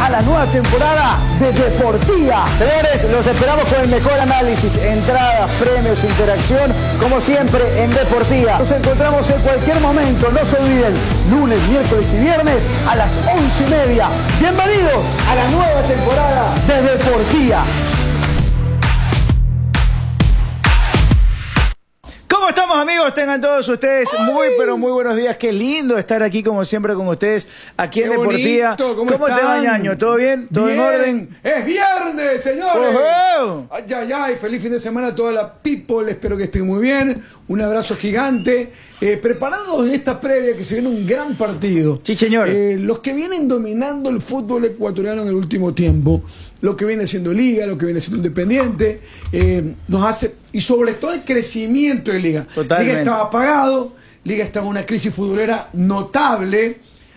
a la nueva temporada de Deportía. Señores, los esperamos con el mejor análisis, entradas, premios, interacción, como siempre en Deportía. Nos encontramos en cualquier momento, no se olviden, lunes, miércoles y viernes a las 11:30. Bienvenidos a la nueva temporada de Deportía. ¿Cómo estamos, amigos? Tengan todos ustedes muy, pero muy buenos días. Qué lindo estar aquí, como siempre, con ustedes, aquí en Deportía. ¿Cómo te va, Ñaño? ¿Todo bien? ¿Todo en orden? ¡Es viernes, señores! Ay, ay, ay, feliz fin de semana a toda la people. Espero que estén muy bien. Un abrazo gigante. Preparados en esta previa que se viene un gran partido. Sí, señor. Los que vienen dominando el fútbol ecuatoriano en el último tiempo, lo que viene siendo Liga, lo que viene siendo Independiente, nos hace, y sobre todo el crecimiento de Liga. Totalmente. Liga estaba apagado, Liga estaba en una crisis futbolera notable.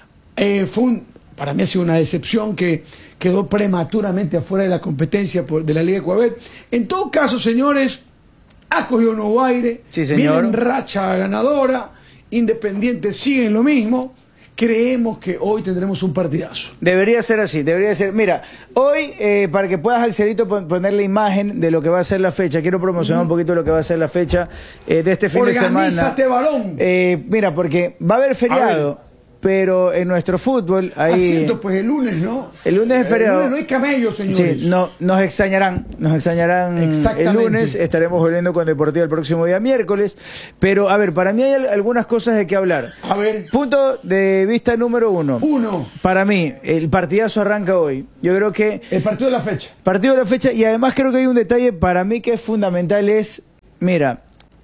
Para mí ha sido una decepción que quedó prematuramente afuera de la competencia de la Liga Ecuabet. En todo caso, señores, ha cogido un nuevo aire, sí, viene en racha ganadora, Independiente sigue en lo mismo. Creemos que hoy tendremos un partidazo. Debería ser así, debería ser. Mira, hoy, para que puedas, Axelito, poner la imagen de lo que va a ser la fecha, quiero promocionar un poquito lo que va a ser la fecha de este fin de semana. Organízate, varón. Mira, porque va a haber feriado. Pero en nuestro fútbol ahí... Asiento, pues el lunes, ¿no? El lunes es feriado. El lunes no hay camello, señores. Sí, no, nos extrañarán el lunes. Estaremos volviendo con Deportiva el próximo día miércoles. Pero, a ver, para mí hay algunas cosas de qué hablar. A ver. Punto de vista número uno. Para mí, el partidazo arranca hoy. Yo creo que... El partido de la fecha. Partido de la fecha. Y además creo que hay un detalle para mí que es fundamental. Es, mira...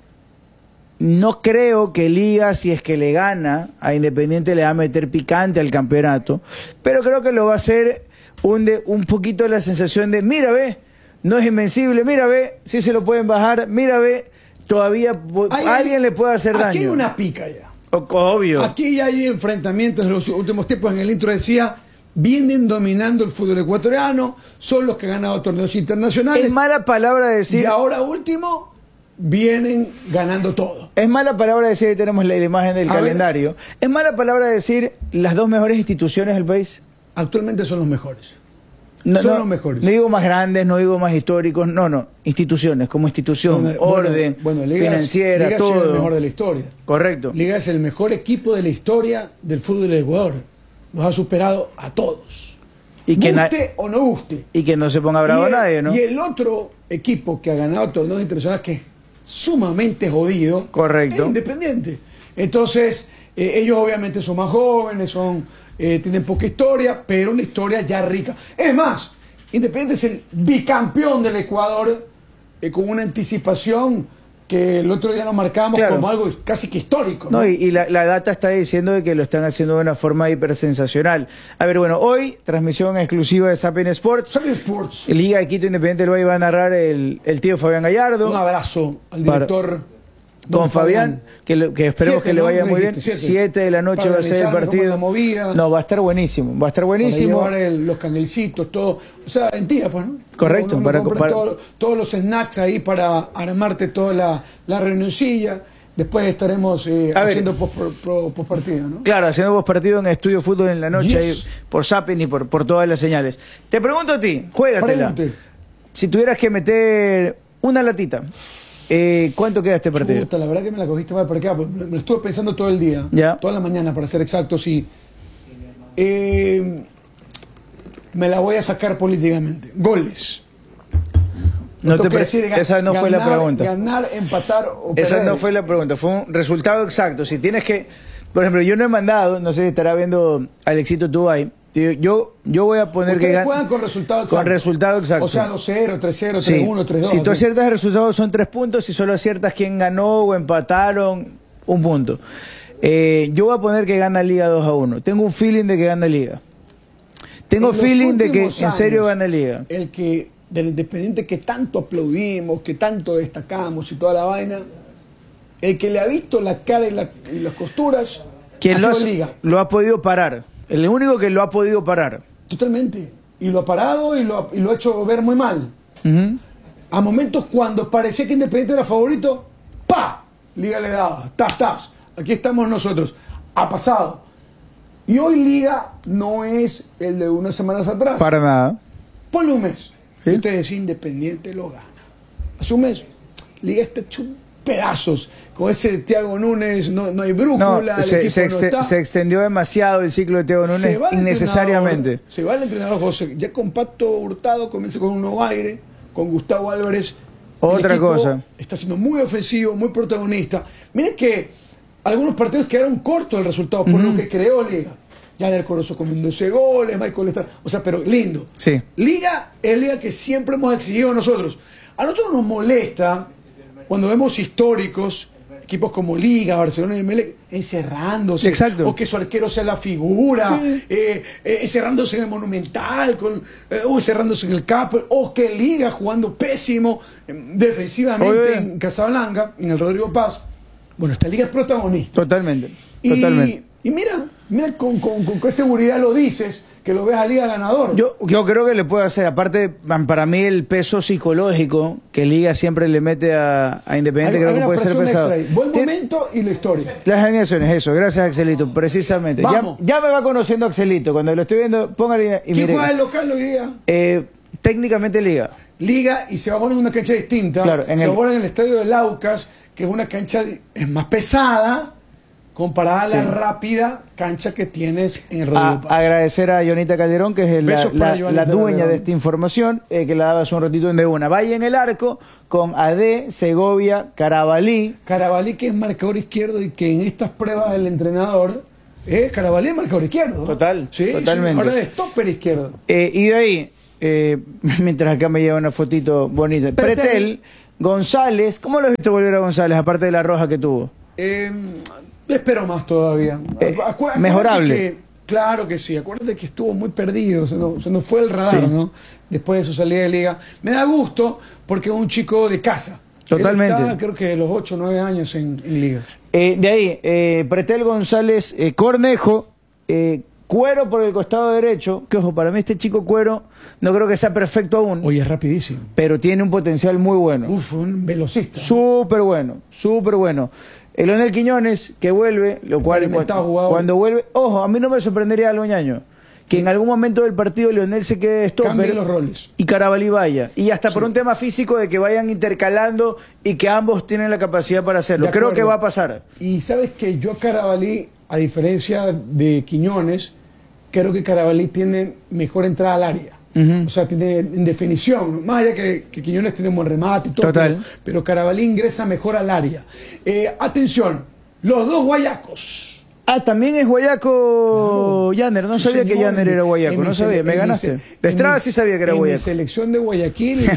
No creo que Liga, si es que le gana a Independiente, le va a meter picante al campeonato, pero creo que lo va a hacer un poquito la sensación de, mira, ve, no es invencible, mira, ve, sí se lo pueden bajar, mira, ve, todavía alguien le puede hacer daño. Aquí hay una pica ya. Obvio. Aquí ya hay enfrentamientos en los últimos tiempos. En el intro decía, vienen dominando el fútbol ecuatoriano, son los que han ganado torneos internacionales. Es mala palabra decir... Y ahora último... vienen ganando todo. Es mala palabra decir, ahí tenemos la imagen del calendario. Es mala palabra decir las dos mejores instituciones del país. Actualmente son los mejores. Son los mejores. No digo más grandes, no digo más históricos, no. Instituciones, como institución, orden, Liga financiera, Liga todo. Es el mejor de la historia. Correcto. Liga es el mejor equipo de la historia del fútbol de Ecuador. Los ha superado a todos. Y que guste o no guste. Y que no se ponga bravo nadie, ¿no? Y el otro equipo que ha ganado torneos internacionales que es sumamente jodido. Correcto. Es Independiente. Entonces, ellos obviamente son más jóvenes, tienen poca historia, pero una historia ya rica. Es más, Independiente es el bicampeón del Ecuador con una anticipación que el otro día nos marcamos como algo casi que histórico. No, y la data está diciendo de que lo están haciendo de una forma hipersensacional. A ver, bueno, hoy transmisión exclusiva de Sapien Sports. Sapien Sports. Liga de Quito Independiente del Valle va a narrar el tío Fabián Gallardo. Un abrazo al director don Fabián, que esperemos que le vaya muy bien. 7 de la noche va a ser el partido. No, va a estar buenísimo. Va a estar buenísimo. Para llevar los canelcitos, todo. O sea, en tía, pues, ¿no? Correcto. Para todos los snacks ahí para armarte toda la reunioncilla. Después estaremos haciendo post partido, ¿no? Claro, haciendo post partido en Estudio Fútbol en la noche, ahí, por Sapien y por todas las señales. Te pregunto a ti, juégatela. Si tuvieras que meter una latita, ¿cuánto queda este partido? Chuta, la verdad que me la cogiste mal para acá, me lo estuve pensando todo el día, toda la mañana para ser exacto, sí. Me la voy a sacar políticamente. Goles. Esa no fue la pregunta. Ganar, empatar o perder. Esa no fue la pregunta, fue un resultado exacto. Si tienes que, por ejemplo, yo no he mandado, no sé si estará viendo Alexito Tubay. Yo voy a poner ustedes que ganen. Juegan con resultado exacto. Con resultado exacto. O sea, 2-0, 3-0, 3-1, 3-2. Si tú aciertas el resultado son 3 puntos, si solo aciertas quién ganó o empataron, 1 punto. Yo voy a poner que gana Liga 2-1. Tengo un feeling de que gana Liga. Tengo feeling de que en serio gana Liga. El que del Independiente que tanto aplaudimos, que tanto destacamos y toda la vaina, el que le ha visto la cara y las costuras, ¿quién lo ha podido parar? El único que lo ha podido parar. Totalmente. Y lo ha parado y lo ha hecho ver muy mal. A momentos cuando parecía que Independiente era favorito, ¡pa! Liga le daba. ¡Tas! Aquí estamos nosotros. Ha pasado. Y hoy Liga no es el de unas semanas atrás. Para nada. Ponle un mes. ¿Sí? Y usted dice, Independiente lo gana. Hace un mes, Liga está hecho pedazos. Con ese Thiago Núñez no hay brújula. No, se extendió demasiado el ciclo de Thiago Núñez innecesariamente. Se va el entrenador José. Ya con Pato Hurtado comienza con un nuevo aire. Con Gustavo Álvarez. Otra cosa. Está siendo muy ofensivo, muy protagonista. Miren que algunos partidos quedaron cortos el resultado por lo que creó Liga. Yaner Corozo con 12 goles, Michael Estrada. O sea, pero lindo. Sí. Liga es liga que siempre hemos exigido nosotros. A nosotros nos molesta cuando vemos históricos, equipos como Liga, Barcelona y Emelec, encerrándose. Exacto. O que su arquero sea la figura, encerrándose en el Monumental, o encerrándose en el Cap, o que Liga jugando pésimo defensivamente en Casablanca, en el Rodrigo Paz. Bueno, esta Liga es protagonista. Totalmente. Y mira con qué seguridad lo dices, que lo ves a Liga ganador. Yo creo que le puede hacer, aparte, para mí el peso psicológico que Liga siempre le mete a Independiente, creo que puede ser pesado. Buen momento y la historia. Las alineaciones, eso, gracias Axelito, precisamente. Ya me va conociendo Axelito, cuando lo estoy viendo, póngale y ¿Quién mire. juega el local hoy día? Técnicamente Liga. Liga, y se va a poner en una cancha distinta. Claro, se va a poner en el estadio del Aucas, que es una cancha es más pesada comparada a la rápida cancha que tienes en el Rodrigo Paz. Agradecer a Jonita Calderón, que es la dueña de esta información, que la daba hace un ratito en De Una. Vaya en el arco con AD, Segovia, Carabalí. Carabalí, que es marcador izquierdo y que en estas pruebas del entrenador Carabalí es marcador izquierdo, ¿no? Total, sí, totalmente. Sí, ahora es stopper izquierdo. Y de ahí, mientras acá me lleva una fotito bonita, Pretel, González. ¿Cómo lo has visto volver a González, aparte de la roja que tuvo? Espero más todavía. Mejorable. Claro que sí. Acuérdate que estuvo muy perdido. Se nos fue el radar, sí, ¿no? Después de su salida de Liga. Me da gusto porque es un chico de casa. Totalmente. Él está, creo que de los 8 o 9 años en Liga. De ahí, Pretel, González, Cornejo, Cuero por el costado derecho. Que ojo, para mí este chico Cuero no creo que sea perfecto aún. Oye, es rapidísimo. Pero tiene un potencial muy bueno. Un velocista. Súper bueno, súper bueno. Leonel Quiñones, que vuelve, lo cual cuando vuelve, ojo, a mí no me sorprendería algo, ñaño, que en algún momento del partido Leonel se quede stopper los roles y Carabalí vaya. Y hasta por un tema físico de que vayan intercalando y que ambos tienen la capacidad para hacerlo. Creo que va a pasar. Y sabes que yo Carabalí, a diferencia de Quiñones, creo que Carabalí tiene mejor entrada al área. O sea, tiene en definición, más allá que Quiñones tiene un buen remate y todo, pero Carabalí ingresa mejor al área. Atención, los dos guayacos. También es guayaco Yaner. No sabía que Yaner era guayaco, no sabía, me ganaste. De Estrada sí sabía que era guayaco. En la selección de Guayaquil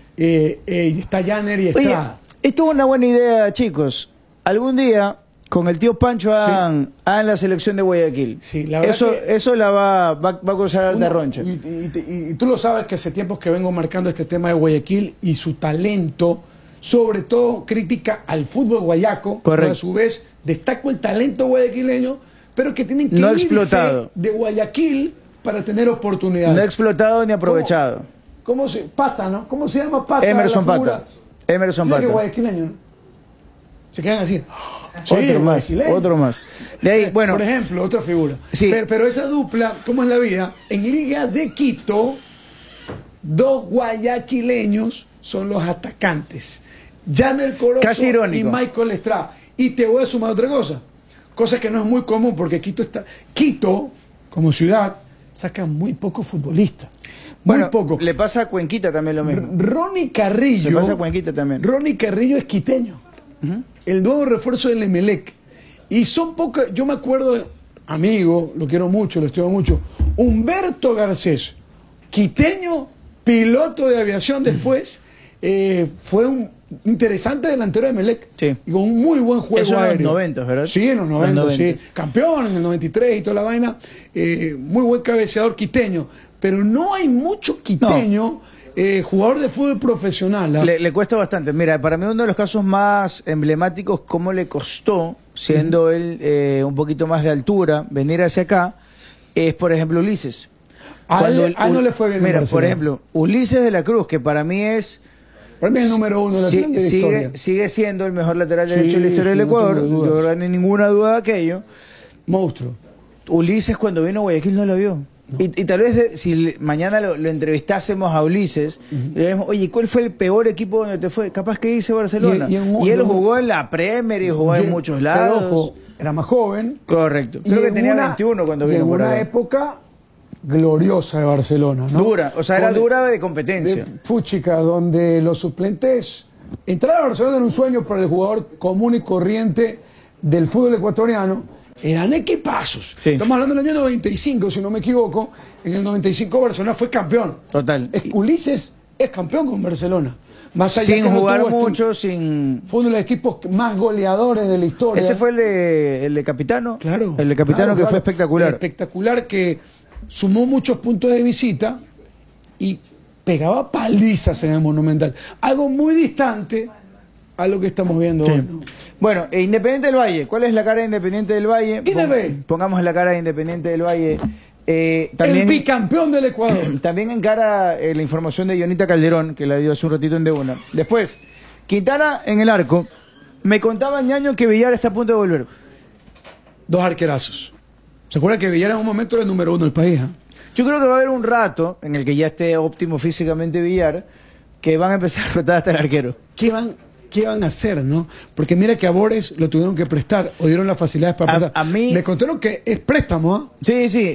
está Yaner y Estrada. Oye, esto es una buena idea, chicos. Algún día con el tío Pancho hagan la selección de Guayaquil. Sí, la verdad eso la va a cruzar al de Roncha. Y tú lo sabes que hace tiempos que vengo marcando este tema de Guayaquil y su talento, sobre todo crítica al fútbol guayaco. Pero a su vez destaco el talento guayaquileño, pero que tienen que irse de Guayaquil para tener oportunidades. No explotado ni aprovechado. ¿Cómo se Pata, ¿no? ¿Cómo se llama Pata? Emerson Pata. Emerson Pata. Que guayaquileño, ¿no? Se quedan así. Sí, otro más. De ahí, bueno, por ejemplo, otra figura. Sí. Pero esa dupla, ¿cómo es la vida? En Liga de Quito, dos guayaquileños son los atacantes. Yaner Corozo y Michael Estrada. Y te voy a sumar otra cosa que no es muy común porque Quito, como ciudad, saca muy pocos futbolistas. Muy poco. Le pasa a Cuenquita también lo mismo. Ronnie Carrillo. Le pasa a Cuenquita también. Ronnie Carrillo es quiteño. El nuevo refuerzo del Emelec. Y son pocos, yo me acuerdo, amigo, lo quiero mucho, lo estimo mucho, Humberto Garcés, quiteño, piloto de aviación después, fue un interesante delantero de Emelec. Sí. Y con un muy buen juego eso aéreo. En los 90, ¿verdad? Sí, en los 90, sí. Campeón en el 93 y toda la vaina. Muy buen cabeceador quiteño. Pero no hay mucho quiteño. Jugador de fútbol profesional. Le cuesta bastante. Mira, para mí uno de los casos más emblemáticos, cómo le costó, siendo él un poquito más de altura, venir hacia acá, es por ejemplo Ulises. No le fue bien. Mira, por ejemplo, Ulises de la Cruz, que para mí es... Para mí es el número uno de la historia. Sigue siendo el mejor lateral derecho de la historia del Ecuador. Yo no tengo ninguna duda de aquello. Monstruo. Ulises cuando vino a Guayaquil no lo vio. No. Y tal vez si mañana lo entrevistásemos a Ulises, le diremos, oye, ¿cuál fue el peor equipo donde te fue? Capaz que dice Barcelona. Y él jugó en la Premier y jugó en muchos lados. Pero, ojo, era más joven. Correcto. Creo que tenía 21 cuando vino. En una época gloriosa de Barcelona, ¿no? Dura, o sea, era dura de competencia. Fúchica, donde los suplentes... Entrar a Barcelona era un sueño para el jugador común y corriente del fútbol ecuatoriano. Eran equipazos. Sí. Estamos hablando del año 95, si no me equivoco. En el 95 Barcelona fue campeón. Total. Ulises es campeón con Barcelona. Más allá sin que no jugar mucho, sin... Fue uno de los equipos más goleadores de la historia. ¿Ese fue el de Capitano? Claro. El de Capitano, que fue espectacular. Espectacular, que sumó muchos puntos de visita y pegaba palizas en el Monumental. Algo muy distante a lo que estamos viendo hoy, ¿no? Bueno, Independiente del Valle. ¿Cuál es la cara de Independiente del Valle? Pongamos la cara de Independiente del Valle. También, el bicampeón del Ecuador. También encara la información de Jonita Calderón, que la dio hace un ratito en De Una. Después, Quintana en el arco. Me contaba Ñaño que Villar está a punto de volver. 2 arquerazos. ¿Se acuerdan que Villar en un momento era el número 1 del país? Yo creo que va a haber un rato en el que ya esté óptimo físicamente Villar, que van a empezar a rotar hasta el arquero. ¿Qué van a hacer, no? Porque mira que a Bores lo tuvieron que prestar o dieron las facilidades para prestar. A mí... Me contaron que es préstamo, ¿ah? Sí, sí.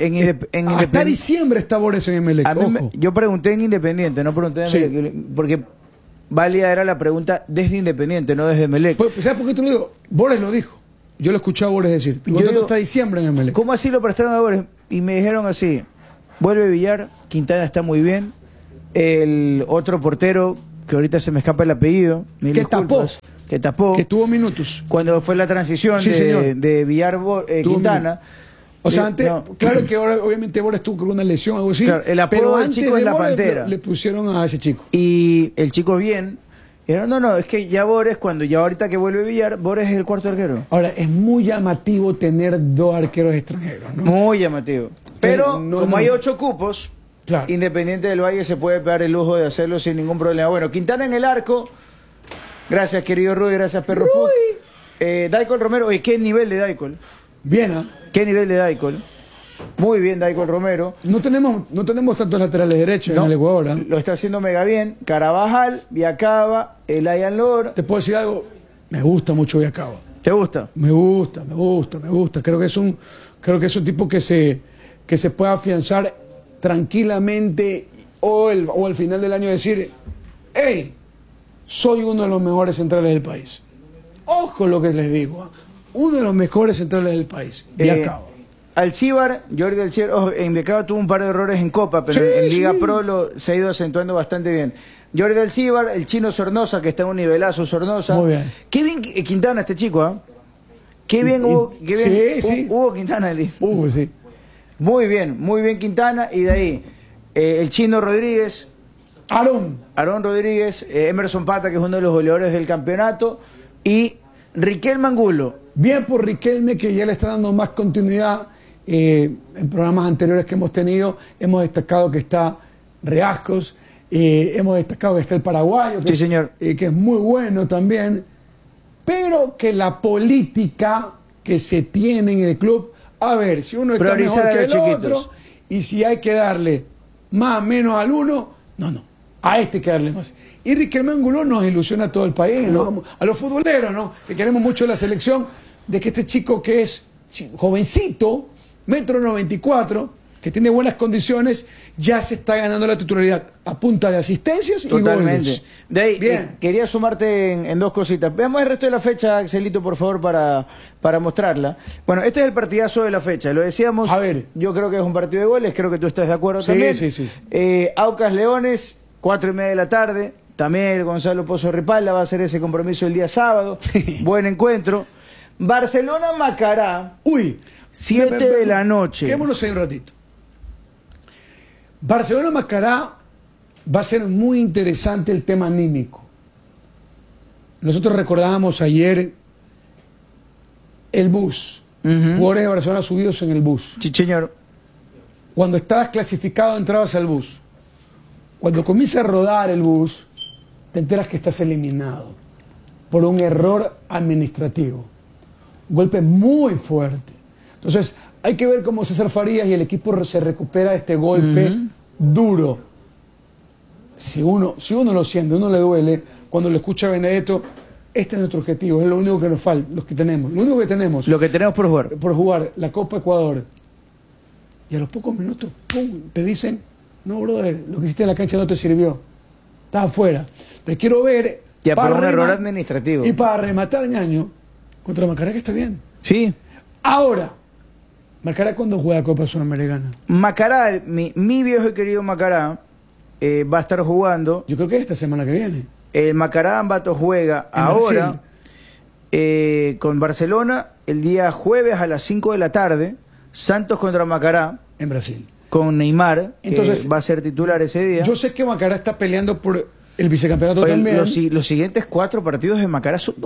Hasta diciembre está Bores en Emelec. Yo pregunté en Independiente, no pregunté en Emelec, sí. Porque válida era la pregunta desde Independiente, no desde Emelec. Pues, ¿sabes por qué te lo digo? Bores lo dijo. Yo lo escuché a Bores decir. Yo digo, hasta diciembre en Emelec. ¿Cómo así lo prestaron a Bores? Y me dijeron así: vuelve Villar, Quintana está muy bien. El otro portero, que ahorita se me escapa el apellido, que tapó, que tuvo minutos cuando fue la transición de Villar Quintana. O sea, antes, claro que ahora obviamente Bores tuvo con una lesión o algo así, claro, el apodo del chico es la Pantera. Le pusieron a ese chico. Y el chico bien. Y no, es que ya Bores, ahorita que vuelve Villar, Bores es el cuarto arquero. Ahora, es muy llamativo tener 2 arqueros extranjeros, ¿no? Muy llamativo. Pero como hay 8 cupos, claro, Independiente del Valle se puede dar el lujo de hacerlo sin ningún problema. Bueno, Quintana en el arco. Gracias, querido Rudy, gracias, Perro Put. Daicol Romero, oye, ¿qué nivel de Daicol? Bien, ¿ah? ¿Qué nivel de Daicol? Muy bien, Daicol Romero. No tenemos tantos laterales derechos en el Ecuador, ¿eh? Lo está haciendo mega bien. Carabajal, Viacaba, Elian Lor. ¿Te puedo decir algo? Me gusta mucho Viacaba. ¿Te gusta? Me gusta. Creo que es un tipo que se puede afianzar tranquilamente o al final del año decir, hey, soy uno de los mejores centrales del país. Ojo lo que les digo, uno de los mejores centrales del país. Viacaba. Alcíbar, Jordi Alcíbar, en Viacaba tuvo un par de errores en Copa, pero en Liga Pro se ha ido acentuando bastante bien. Jordi Alcíbar, el chino Sornosa, que está en un nivelazo Sornosa. Muy bien. Qué bien Quintana este chico, ¿ah? Qué bien Hugo Quintana. Hugo, sí. Muy bien Quintana. Y de ahí, el chino Rodríguez. Aarón Rodríguez, Emerson Pata, que es uno de los goleadores del campeonato. Y Riquelme Angulo. Bien por Riquelme, que ya le está dando más continuidad. En programas anteriores que hemos tenido, hemos destacado que está Reascos, hemos destacado que está el paraguayo, sí, señor. Que es muy bueno también, pero que la política que se tiene en el club, a ver, si uno está mejor que el otro, y si hay que darle más o menos al uno, no, a este hay que darle más. Y Riquelme Angulo nos ilusiona a todo el país, ¿no? A los futboleros, ¿no? Que queremos mucho la selección, de que este chico que es jovencito, 1,94 m, que tiene buenas condiciones, ya se está ganando la titularidad a punta de asistencias y goles. De ahí, quería sumarte en 2 cositas. Veamos el resto de la fecha, Axelito, por favor, para mostrarla. Bueno, este es el partidazo de la fecha, lo decíamos. A ver. Yo creo que es un partido de goles, creo que tú estás de acuerdo también. Sí. Aucas Leones, 4:30 de la tarde. También Gonzalo Pozo Ripalda va a hacer ese compromiso el día sábado. Buen encuentro. Barcelona Macará. 7 de la noche. Quedémonos ahí un ratito. Barcelona Macará va a ser muy interesante el tema anímico. Nosotros recordábamos ayer el bus. Jugadores de Barcelona subidos en el bus. Sí, señor. Cuando estabas clasificado entrabas al bus. Cuando comienza a rodar el bus, te enteras que estás eliminado por un error administrativo. Un golpe muy fuerte. Entonces, Hay que ver cómo César Farías y el equipo se recupera de este golpe duro. Si uno lo siente, uno le duele, cuando lo escucha a Benedetto, este es nuestro objetivo, es lo único que nos falta, los que tenemos. Lo único que tenemos. Lo que tenemos por jugar. Por jugar la Copa Ecuador. Y a los pocos minutos, ¡pum!, te dicen, no, brother, lo que hiciste en la cancha no te sirvió. Estás afuera. Entonces quiero ver... Ya por un error administrativo. Y para rematar, Ñaño, contra Macará, que está bien. Sí. Ahora, Macará, ¿cuándo juega Copa Sudamericana? Macará, mi viejo y querido Macará, va a estar jugando. Yo creo que es esta semana que viene. El Macará Ambato juega En ahora con Barcelona el día jueves a las 5 de la tarde. Santos contra Macará. En Brasil. Con Neymar, entonces, que va a ser titular ese día. Yo sé que Macará está peleando por el vicecampeonato también. Los siguientes 4 partidos de Macará son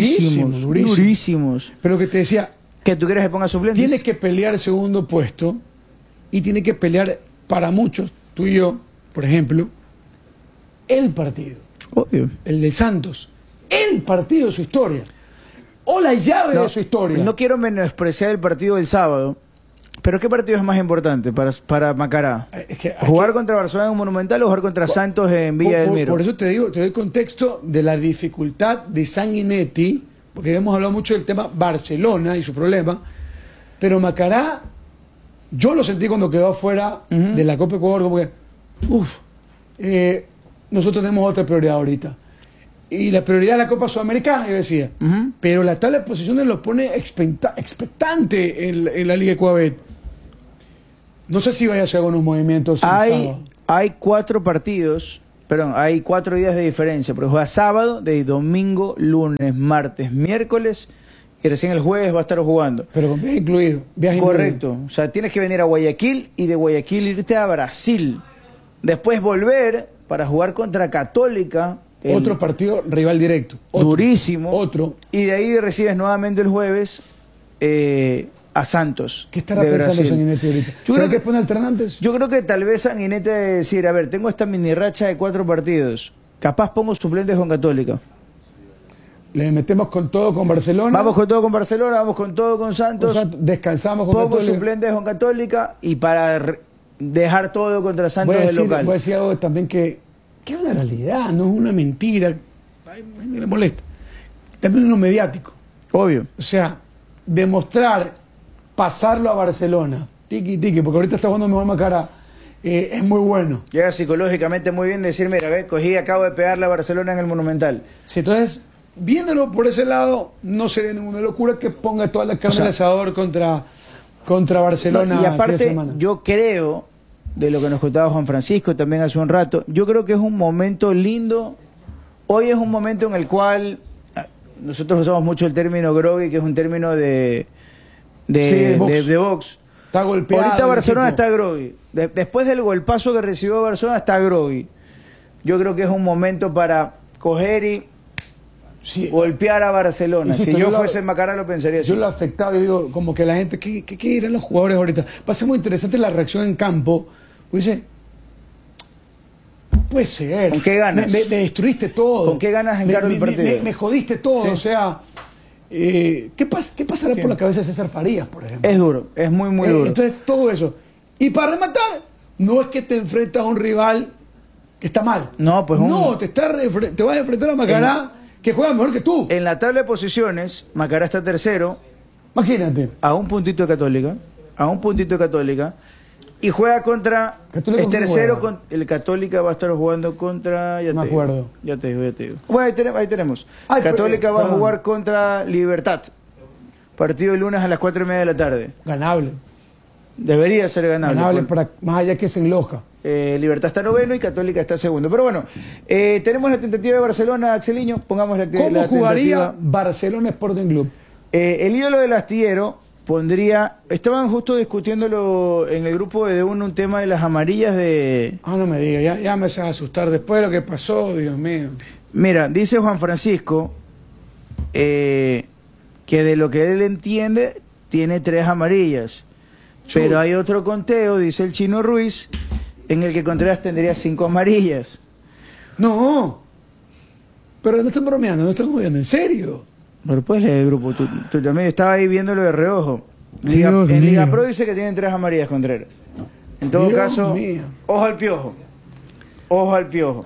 durísimos. Pero que te decía... ¿Que tú quieres que ponga suplentes? Tiene que pelear el segundo puesto y tiene que pelear para muchos, tú y yo, por ejemplo, el partido. Obvio. El de Santos. El partido de su historia. O la llave de su historia. No quiero menospreciar el partido del sábado, pero ¿qué partido es más importante para Macará? ¿Jugar contra Barcelona en un Monumental o jugar contra Santos en Villa del Miro? Por eso te digo, te doy contexto de la dificultad de Sanguinetti, porque hemos hablado mucho del tema Barcelona y su problema, pero Macará, yo lo sentí cuando quedó afuera de la Copa Ecuador, como que, nosotros tenemos otra prioridad ahorita. Y la prioridad es la Copa Sudamericana, yo decía. Pero la tabla de posiciones lo pone expectante en la Liga Ecuabet. No sé si vaya a hacer algunos movimientos. Hay 4 partidos. Perdón, hay 4 días de diferencia, porque juega sábado, de domingo, lunes, martes, miércoles, y recién el jueves va a estar jugando. Pero con viaje incluido. Correcto. O sea, tienes que venir a Guayaquil y de Guayaquil irte a Brasil. Después volver para jugar contra Católica. Otro partido rival directo. Durísimo. Otro. Y de ahí recibes nuevamente el jueves a Santos. ¿Qué estará pensando Sanguinetti ahorita? ¿Será que pone alternantes? Yo creo que tal vez Sanguinetti debe decir, a ver, tengo esta mini racha de 4 partidos. Capaz pongo suplentes con Católica. Le metemos con todo con Barcelona. Vamos con todo con Barcelona, vamos con todo con Santos. Descansamos con Pongo Católica. suplentes con Católica y para dejar todo contra Santos del local. Voy a decir algo también que es una realidad, no es una mentira. Ay, me molesta. También es uno mediático. Obvio. O sea, demostrar, pasarlo a Barcelona, tiki, porque ahorita está jugando mejor Macará, es muy bueno. Llega psicológicamente muy bien decir, mira, acabo de pegarle a Barcelona en el Monumental. Sí, entonces, viéndolo por ese lado, no sería ninguna locura que ponga toda la carne al asador contra Barcelona. No, y aparte, yo creo, de lo que nos contaba Juan Francisco también hace un rato, yo creo que es un momento lindo. Hoy es un momento en el cual nosotros usamos mucho el término groggy, que es un término de box. Está golpeado. Ahorita Barcelona está groggy. Después del golpazo que recibió Barcelona, está groggy. Yo creo que es un momento para coger y golpear a Barcelona. Si yo fuese Macará lo pensaría así. Yo lo he afectado y digo, como que la gente, ¿qué dirán los jugadores ahorita? Va a ser muy interesante la reacción en campo. Pues dice, no puede ser. ¿Con qué ganas? Me destruiste todo. ¿Con qué ganas encaro el partido? Me jodiste todo. Sí. O sea, ¿qué pasará por la cabeza de César Farías, por ejemplo? Es duro, es muy duro. Entonces, todo eso. Y para rematar, no es que te enfrentas a un rival que está mal. No, pues te vas a enfrentar a Macará, que juega mejor que tú. En la tabla de posiciones, Macará está tercero. Imagínate. A un puntito de Católica. Y juega contra... ¿Católica es tercero, el Católica va a estar jugando contra... Ya te digo. Bueno, ahí tenemos. Católica va a jugar contra Libertad. Partido el lunes a las 4:30 de la tarde. Ganable. Debería ser ganable. Más allá que se enloja. Libertad está noveno y Católica está segundo. Pero bueno, tenemos la tentativa de Barcelona, Axeliño. Pongamos la ¿Cómo jugaría Barcelona Sporting Club? El ídolo del astillero pondría... Estaban justo discutiéndolo en el grupo de un tema de las amarillas de... no me digas, ya me vas a asustar después de lo que pasó, Dios mío. Mira, dice Juan Francisco que de lo que él entiende tiene 3 amarillas. Pero hay otro conteo, dice el Chino Ruiz, en el que Contreras tendría 5 amarillas. No, pero no están bromeando, no están jodiendo, en serio. Pero puedes leer el grupo, tú también estaba ahí viéndolo de reojo. En Dios Liga mío. Pro dice que tienen 3 amarillas Contreras. En todo Dios caso, mío. ojo al piojo. Ojo al piojo.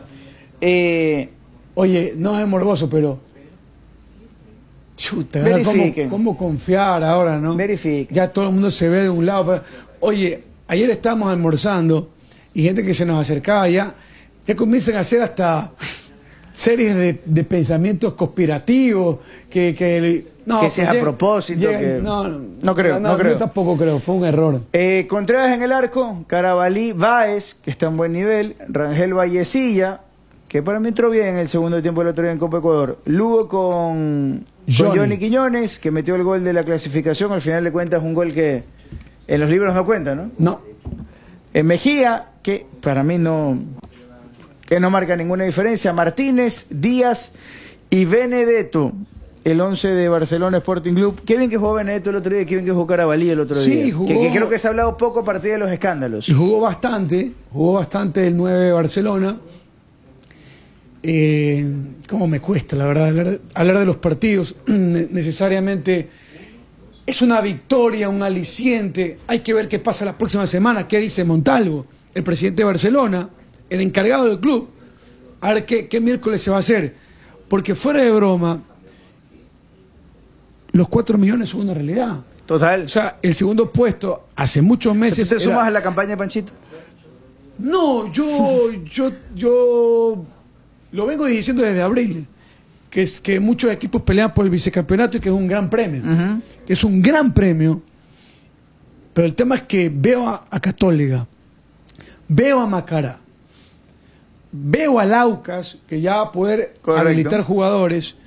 Oye, no es morboso, pero... Chuta, Verifiquen. ¿cómo confiar ahora, no? Verifiquen. Ya todo el mundo se ve de un lado. Oye, ayer estábamos almorzando y gente que se nos acercaba ya comienzan a hacer hasta series de pensamientos conspirativos no, que sea a propósito. No creo. Yo tampoco creo, fue un error. Contreras en el arco, Carabalí, Báez, que está en buen nivel, Rangel Vallecilla, que para mí entró bien en el segundo tiempo del otro día en Copa Ecuador, Lugo con Johnny Quiñones, que metió el gol de la clasificación, al final de cuentas un gol que en los libros no cuenta, ¿no? No. Mejía, que para mí no marca ninguna diferencia, Martínez, Díaz y Benedetto. El 11 de Barcelona Sporting Club. Qué bien que jugó Benedetto el otro día, qué bien que jugó Carabalí el otro día. Sí, jugó. Que creo que se ha hablado poco a partir de los escándalos. Y jugó bastante el 9 de Barcelona. Cómo me cuesta, la verdad, hablar de los partidos. Necesariamente es una victoria, un aliciente. Hay que ver qué pasa la próxima semana. ¿Qué dice Montalvo, el presidente de Barcelona, el encargado del club? A ver qué miércoles se va a hacer. Porque fuera de broma, los 4 millones son una realidad. Total. O sea, el segundo puesto hace muchos meses. ¿Te sumas a la campaña de Panchito? No, yo lo vengo diciendo desde abril, que es que muchos equipos pelean por el vicecampeonato y que es un gran premio. Que es un gran premio. Pero el tema es que veo a Católica, veo a Macará, veo a Laucas, que ya va a poder habilitar jugadores.